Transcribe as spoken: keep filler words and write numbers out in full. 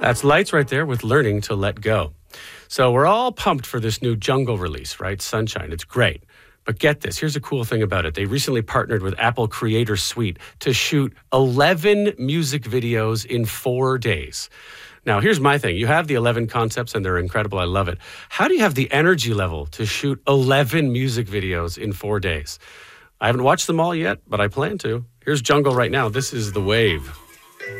That's Lights right there with Learning to Let Go. So we're all pumped for this new Jungle release, right? Sunshine. It's great. But get this, here's a cool thing about it. They recently partnered with Apple Creator Suite to shoot eleven music videos in four days. Now, here's my thing. You have the eleven concepts and they're incredible. I love it. How do you have the energy level to shoot eleven music videos in four days? I haven't watched them all yet, but I plan to. Here's Jungle right now. This is The Wave.